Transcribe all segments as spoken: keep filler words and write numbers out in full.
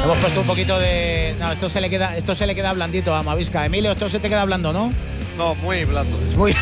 Hemos puesto un poquito de... No, esto se le queda, esto se le queda blandito a Mavisca. Emilio, esto se te queda blando, ¿no? No, muy blando. Muy,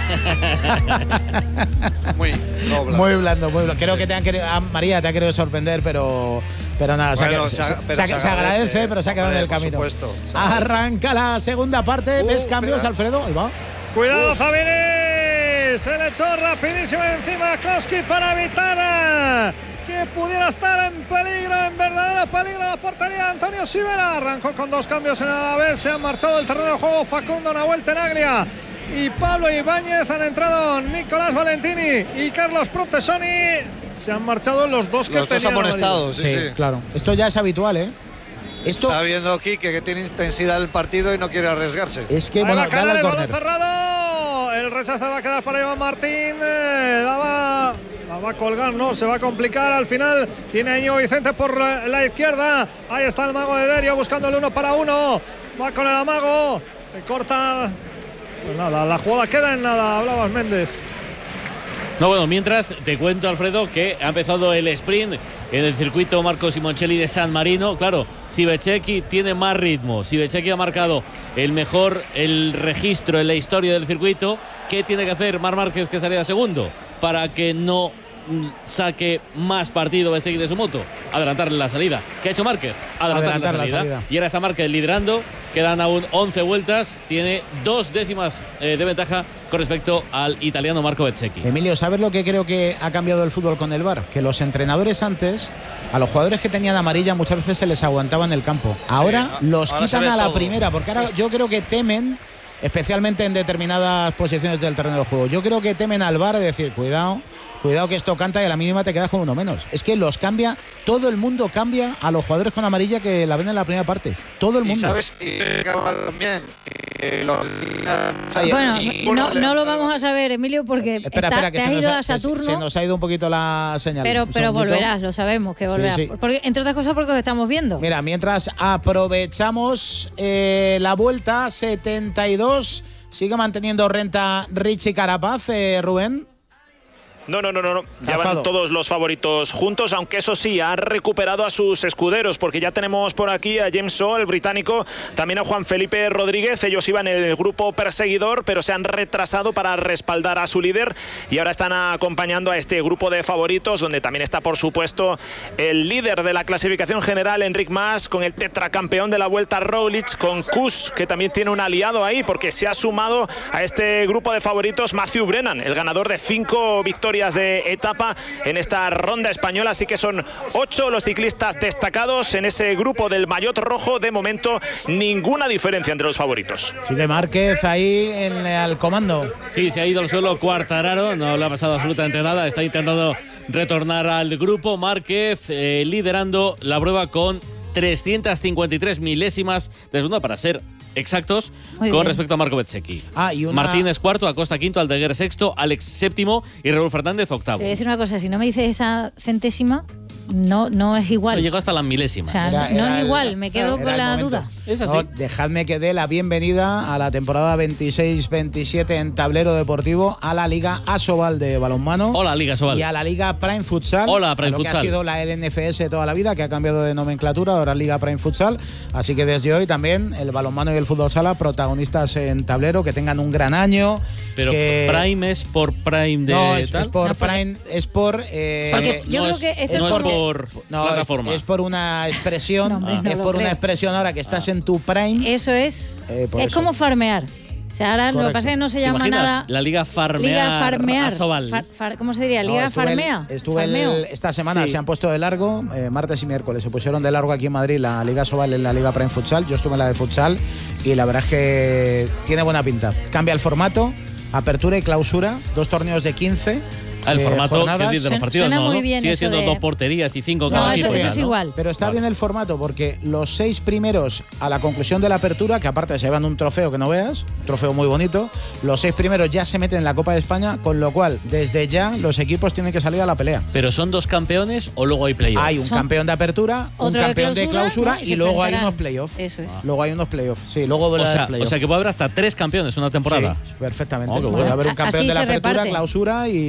muy, no, blando. muy blando, muy blando. Creo Sí. que te han querido, a María te ha querido sorprender, pero, pero nada, Bueno, se, se, se, pero se, se, se agradece, pero se ha quedado en el por camino. Supuesto, Arranca la segunda parte. Uh, ¿Ves cambios, espera. Alfredo? Ahí va. Cuidado, Fabini. Se le echó rapidísimo encima a Koski para evitar que pudiera estar en peligro, en verdadero peligro la portería. Antonio Sivera arrancó con dos cambios en el Alavés. Se han marchado del terreno de juego Facundo Nahuel Tenaglia y Pablo Ibáñez. Han entrado Nicolás Valentini y Carlos Protesoni. Se han marchado los dos que Los dos tenían amonestados, sí, Sí, sí. claro. Esto ya es habitual, ¿eh? Esto Está viendo Quique que tiene intensidad el partido y no quiere arriesgarse. es que, Ahí bueno, va a caer dale al el balón córner. cerrado. El rechazo va a quedar para Iván Martín. Eh, la, va, la va a colgar, no, se va a complicar al final. Tiene a Íñigo Vicente por la, la izquierda. Ahí está el mago de Derio buscando el uno para uno. Va con el amago. Le corta. Pues nada, la jugada queda en nada. Hablabas, Méndez. No, bueno, mientras te cuento, Alfredo, que ha empezado el sprint en el circuito Marco Simoncelli de San Marino. Claro, Siveceki tiene más ritmo. Siveceki ha marcado el mejor el registro en la historia del circuito. ¿Qué tiene que hacer Marc Márquez, que estaría segundo, para que no mm, saque más partido Becegui de su moto? Adelantarle la salida. ¿Qué ha hecho Márquez? Adelantarle Adelantar la, la salida. salida. Y ahora está Márquez liderando. Quedan aún once vueltas. Tiene dos décimas eh, de ventaja con respecto al italiano Marco Bezzecchi. Emilio, ¿sabes lo que creo que ha cambiado el fútbol con el V A R? Que los entrenadores antes, a los jugadores que tenían amarilla muchas veces se les aguantaba en el campo. Ahora Sí, los ahora se quitan ve a la todo. primera, porque ahora yo creo que temen, especialmente en determinadas posiciones del terreno de juego, yo creo que temen al V A R de decir, cuidado, cuidado que esto canta y a la mínima te quedas con uno menos. Es que los cambia, todo el mundo cambia a los jugadores con amarilla que la ven en la primera parte. Todo el Y mundo. sabes que también eh, los Bueno, ninguno no, le- no lo vamos a saber, Emilio, porque Espera, está- espera, que te se has nos, ido ha, a se- Saturno. se nos ha ido un poquito la señal. Pero, Un pero segundito. volverás, lo sabemos que volverás. sí. Porque, entre otras cosas porque os estamos viendo. Mira, mientras aprovechamos eh, la vuelta setenta y dos, sigue manteniendo renta Richie Carapaz, eh, Rubén. No, no, no, no, no. Ya Cazado. van todos los favoritos juntos, aunque eso sí, ha recuperado a sus escuderos, porque ya tenemos por aquí a James Shaw, el británico, también a Juan Felipe Rodríguez. Ellos iban en el grupo perseguidor, pero se han retrasado para respaldar a su líder y ahora están acompañando a este grupo de favoritos, donde también está, por supuesto, el líder de la clasificación general, Enric Mas, con el tetracampeón de la Vuelta, Roglic, con Kuss, que también tiene un aliado ahí, porque se ha sumado a este grupo de favoritos Matthew Brennan, el ganador de cinco victorias de etapa en esta ronda española. Así que son ocho los ciclistas destacados en ese grupo del maillot rojo. De momento, ninguna diferencia entre los favoritos. Sigue Márquez ahí en el comando. Sí, se ha ido al suelo Quartararo, no le ha pasado absolutamente nada, está intentando retornar al grupo. Márquez eh, liderando la prueba con trescientas cincuenta y tres milésimas de segundo, para ser exactos, Muy con bien. respecto a Marco Bezzecchi. Ah, y una- Martínez cuarto, Acosta quinto, Aldeguer sexto, Alex séptimo y Raúl Fernández octavo. Te voy a decir una cosa, si no me dices esa centésima, no, no es No igual. llegó hasta las O milésimas. sea, Era- no era es el- igual, me quedo era con el la momento. duda. Es así. No, dejadme que dé la bienvenida a la temporada veintiséis veintisiete en tablero deportivo, a la Liga Asobal de balonmano. Hola, Liga Sobal. Y a la Liga Prime Futsal. Hola, Prime a lo que Futsal. ha sido la L N F S toda la vida, que ha cambiado de nomenclatura, ahora Liga Prime Futsal. Así que desde hoy también el balonmano y el fútbol sala protagonistas en tablero, que tengan un gran año. Pero que- Prime es por Prime de No, es, tal. es por No, porque- Prime, es por. eh, Porque no, yo no creo es, que esto no es es porque- por no, es, plataforma. es por una expresión. No, hombre, no es lo por una creo. expresión ahora que estás en tu Prime. Eso es. Eh, por es eso. como farmear. O sea, ahora lo que Correcto. pasa es que no se ¿Te llama imaginas? nada. La Liga Farmear. Liga farmear. Asobal. Far- far- ¿Cómo se diría? No, Liga estuve el- farmea. Estuve el- Farmeo. esta semana, Sí. se han puesto de largo, eh, martes y miércoles, se pusieron de largo aquí en Madrid la Liga Sobal en la Liga Prime Futsal. Yo estuve en la de Futsal y la verdad es que tiene buena pinta. Cambia el formato, apertura y clausura, dos torneos de quince. Ah, el eh, formato jornadas. que dice de los Suena- partidos, suena no, muy ¿no? bien Sigue eso siendo de- dos porterías y cinco No, cada eso, equipo eso ya, es ¿no? igual. Pero está Vale. bien el formato porque los seis primeros a la conclusión de la apertura, que aparte se llevan un trofeo que no veas, un trofeo muy bonito, los seis primeros ya se meten en la Copa de España, con lo cual desde ya los equipos tienen que salir a la pelea. Pero son dos campeones o luego hay playoffs. Hay un Son- campeón de apertura, un Otro de campeón de clausura, clausura ¿no? Y y, se luego hay enfrentarán. unos playoffs. Eso es. Luego hay unos playoffs. Sí, luego o vuelve a sea, haber playoffs. o sea que puede haber hasta tres campeones en una temporada. Sí, perfectamente. Oh, qué Puede bueno. haber un campeón Así de la se apertura, reparte. clausura y, y un campeón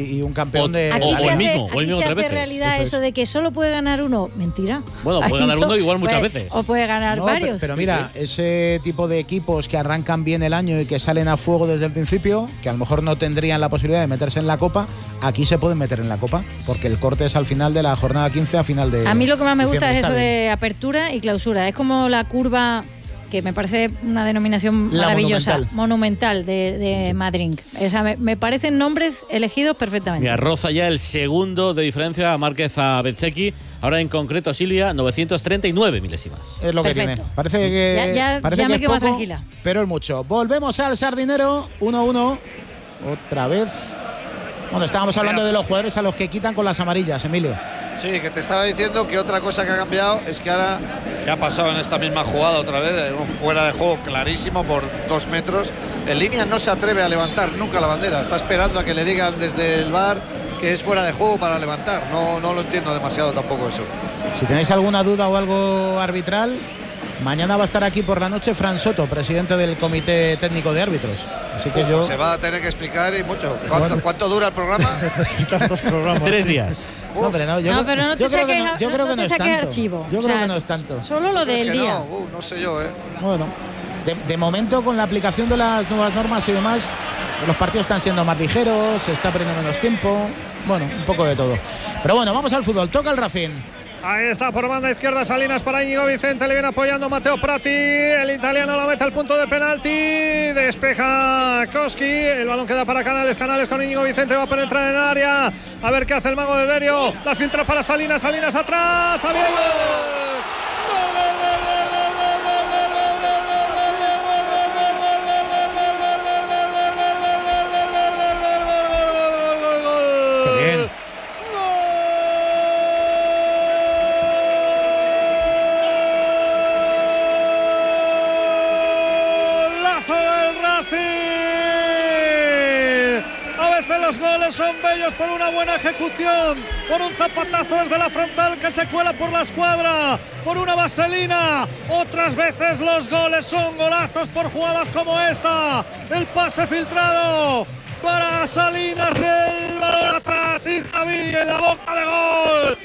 campeón O- de Aquí o se el hace, mismo, o el aquí mismo se tres hace veces. realidad Eso eso, es. de que solo puede ganar uno. Mentira. Bueno, puede Ahí ganar no, uno igual muchas pues, veces. O puede ganar No, varios. Pero, pero mira, ese tipo de equipos que arrancan bien el año y que salen a fuego desde el principio, que a lo mejor no tendrían la posibilidad de meterse en la Copa, aquí se pueden meter en la Copa, porque el corte es al final de la jornada quince, a final de A mí lo que más me gusta diciembre. es Está eso bien. de apertura y clausura. Es como la curva, que me parece una denominación La maravillosa, monumental. monumental, de, de Madrid. Esa, me, me parecen nombres elegidos perfectamente. Mira, roza ya el segundo de diferencia a Márquez a Bezzecchi. Ahora en concreto Silvia, novecientos treinta y nueve milésimas. Es lo que Perfecto. tiene. Parece que, Ya- ya- parece ya que me es quedo más poco, tranquila. pero es mucho. Volvemos al Sardinero, uno a uno. Otra vez. Bueno, estábamos hablando de los jugadores a los que quitan con las amarillas, Emilio. Sí, que te estaba diciendo que otra cosa que ha cambiado es que ahora, que ha pasado en esta misma jugada otra vez, un fuera de juego clarísimo por dos metros. En línea no se atreve a levantar nunca la bandera, está esperando a que le digan desde el V A R que es fuera de juego para levantar. No, no lo entiendo demasiado tampoco eso. Si tenéis alguna duda o algo arbitral, mañana va a estar aquí por la noche Fran Soto, presidente del Comité Técnico de Árbitros. Así que Uf, yo... pues se va a tener que explicar y mucho. ¿Cuánto, Bueno. cuánto dura el programa? Necesitan dos programas. Tres días. No, pero no, yo No, creo- pero no te yo creo que saques, no- yo no- creo no que no te es saques tanto. archivo. Yo O creo sea, que no es tanto. Solo lo Es del que día. no, uh, no sé yo, ¿eh? Bueno, de, de momento con la aplicación de las nuevas normas y demás, los partidos están siendo más ligeros, se está perdiendo menos tiempo, bueno, un poco de todo. Pero bueno, vamos al fútbol, toca el Racing. Ahí está por banda izquierda Salinas para Íñigo Vicente, le viene apoyando Matteo Prati, el italiano lo mete al punto de penalti, despeja Koski, el balón queda para Canales, Canales con Íñigo Vicente, va a penetrar en el área, a ver qué hace el mago de Derio, la filtra para Salinas, Salinas atrás, está bien. Qué bien. Golazo del Racing. A veces los goles son bellos por una buena ejecución, por un zapatazo desde la frontal que se cuela por la escuadra, por una vaselina. Otras veces los goles son golazos por jugadas como esta. El pase filtrado para Salinas, el balón atrás y Javi en la boca de gol.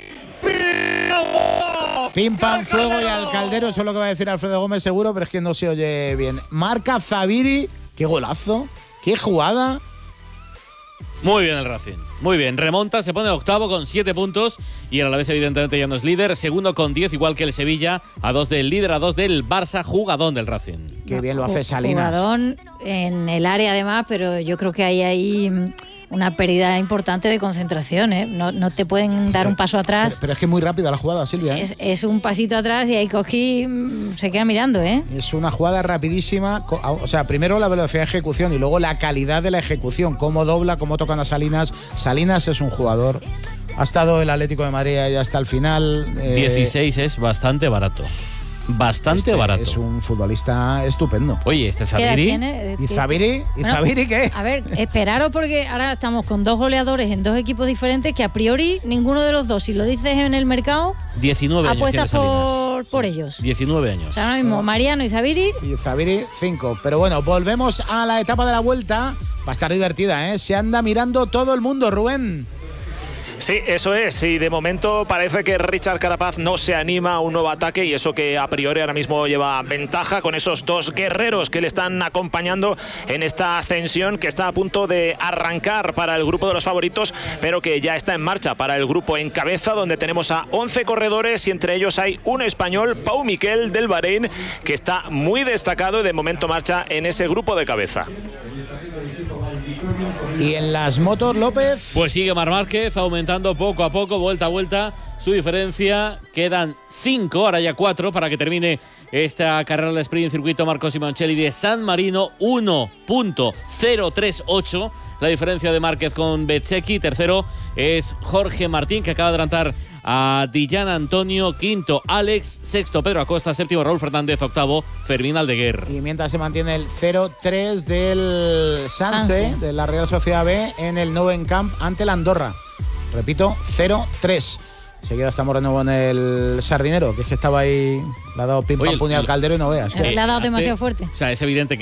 Pim, pam, fuego y al caldero, eso es lo que va a decir Alfredo Gómez seguro, pero es que no se oye bien. Marca Zaviri, qué golazo, qué jugada. Muy bien el Racing. Muy bien. Remonta, se pone octavo con siete puntos y el Alavés evidentemente ya no es líder. Segundo con diez, igual que el Sevilla, a dos del líder, a dos del Barça, jugadón del Racing. Qué bien lo hace Ju- Salinas. Jugadón en el área además, pero yo creo que hay ahí mm, una pérdida importante de concentración, ¿eh? No, no te pueden dar un paso Pero, atrás. pero es que es muy rápida la jugada, Silvia, ¿eh? Es, es un pasito atrás y ahí Koski mm, se queda mirando, ¿eh? Es una jugada rapidísima, co- o sea, primero la velocidad de ejecución y luego la calidad de la ejecución, cómo dobla, cómo tocan a Salinas. Salinas es un jugador, ha estado el Atlético de Madrid ahí hasta el final. eh, dieciséis es bastante barato. Bastante este barato. Es un futbolista estupendo. Oye, este ¿Qué edad Zaviri. tiene? ¿Y ¿Qué- Zaviri? ¿Y Bueno, Zaviri qué? A ver, esperaros porque ahora estamos con dos goleadores en dos equipos diferentes que a priori ninguno de los dos, si lo dices en el mercado, diecinueve años. apuestas tiene Salinas. por, por Sí. ellos. diecinueve años. O sea, ahora mismo Mariano y Zaviri. Y Zaviri, cinco. Pero bueno, volvemos a la etapa de la vuelta. Va a estar divertida, ¿eh? Se anda mirando todo el mundo, Rubén. Sí, eso es. Y de momento parece que Richard Carapaz no se anima a un nuevo ataque y eso que a priori ahora mismo lleva ventaja con esos dos guerreros que le están acompañando en esta ascensión que está a punto de arrancar para el grupo de los favoritos, pero que ya está en marcha para el grupo en cabeza, donde tenemos a once corredores y entre ellos hay un español, Pau Miquel del Bahrein, que está muy destacado y de momento marcha en ese grupo de cabeza. Y en las motos, López. Pues sigue Marc Márquez aumentando poco a poco, vuelta a vuelta, su diferencia. Quedan cinco, ahora ya cuatro, para que termine esta carrera del sprint circuito Marco Simoncelli de San Marino. uno punto cero tres ocho, la diferencia de Márquez con Bezzecchi. Tercero es Jorge Martín, que acaba de adelantar a Dijan Antonio. Quinto, Alex. Sexto, Pedro Acosta. Séptimo, Raúl Fernández. Octavo, Fermín Aldeguer. Y mientras se mantiene el cero tres del Sanse, Sanse. de la Real Sociedad B, en el Nou Camp ante la Andorra. Repito, cero tres. Enseguida estamos de nuevo en el Sardinero, que es que estaba ahí, le ha dado pim Oye, pam puñal al el- caldero y no veas. Le ha dado hace- demasiado fuerte. O sea, es evidente que